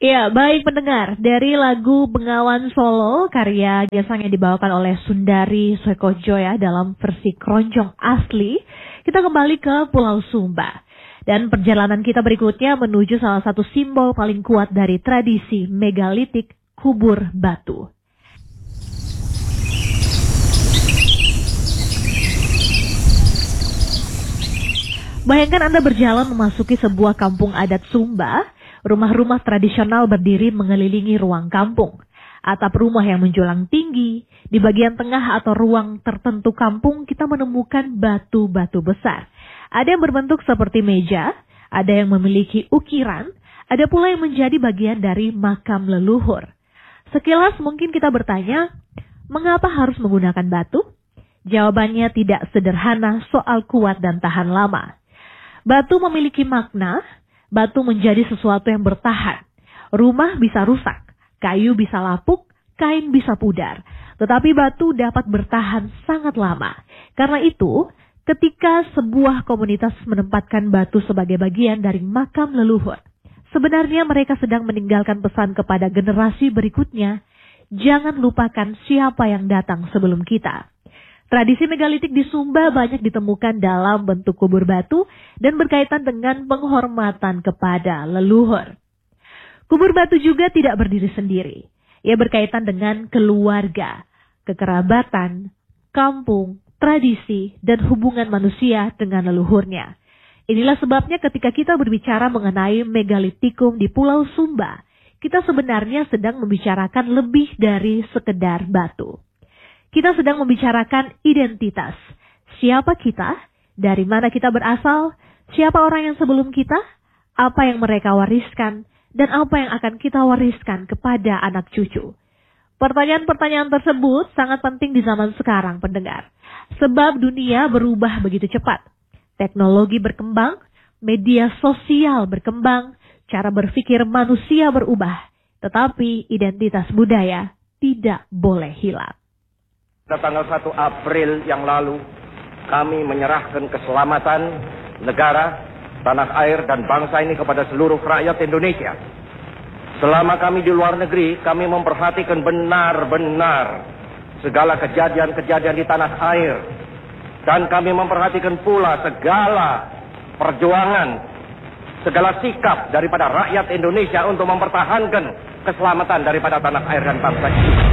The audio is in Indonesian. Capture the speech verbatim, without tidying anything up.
Ya, baik pendengar, dari lagu Bengawan Solo, karya Gesang yang dibawakan oleh Sundari Soekojo ya, dalam versi keroncong asli, kita kembali ke Pulau Sumba. Dan perjalanan kita berikutnya menuju salah satu simbol paling kuat dari tradisi megalitik, kubur batu. Bayangkan Anda berjalan memasuki sebuah kampung adat Sumba. Rumah-rumah tradisional berdiri mengelilingi ruang kampung. Atap rumah yang menjulang tinggi. Di bagian tengah atau ruang tertentu kampung kita menemukan batu-batu besar. Ada yang berbentuk seperti meja, ada yang memiliki ukiran, ada pula yang menjadi bagian dari makam leluhur. Sekilas mungkin kita bertanya, mengapa harus menggunakan batu? Jawabannya tidak sederhana soal kuat dan tahan lama. Batu memiliki makna. Batu menjadi sesuatu yang bertahan. Rumah bisa rusak, kayu bisa lapuk, kain bisa pudar. Tetapi batu dapat bertahan sangat lama. Karena itu, ketika sebuah komunitas menempatkan batu sebagai bagian dari makam leluhur, sebenarnya mereka sedang meninggalkan pesan kepada generasi berikutnya, jangan lupakan siapa yang datang sebelum kita. Tradisi megalitik di Sumba banyak ditemukan dalam bentuk kubur batu dan berkaitan dengan penghormatan kepada leluhur. Kubur batu juga tidak berdiri sendiri. Ia berkaitan dengan keluarga, kekerabatan, kampung, tradisi, dan hubungan manusia dengan leluhurnya. Inilah sebabnya ketika kita berbicara mengenai megalitikum di Pulau Sumba, kita sebenarnya sedang membicarakan lebih dari sekedar batu. Kita sedang membicarakan identitas. Siapa kita? Dari mana kita berasal? Siapa orang yang sebelum kita? Apa yang mereka wariskan? Dan apa yang akan kita wariskan kepada anak cucu? Pertanyaan-pertanyaan tersebut sangat penting di zaman sekarang, pendengar. Sebab dunia berubah begitu cepat. Teknologi berkembang, media sosial berkembang, cara berpikir manusia berubah. Tetapi identitas budaya tidak boleh hilang. Pada tanggal satu April yang lalu, kami menyerahkan keselamatan negara, tanah air, dan bangsa ini kepada seluruh rakyat Indonesia. Selama kami di luar negeri, kami memperhatikan benar-benar segala kejadian-kejadian di tanah air. Dan kami memperhatikan pula segala perjuangan, segala sikap daripada rakyat Indonesia untuk mempertahankan keselamatan daripada tanah air dan bangsa ini.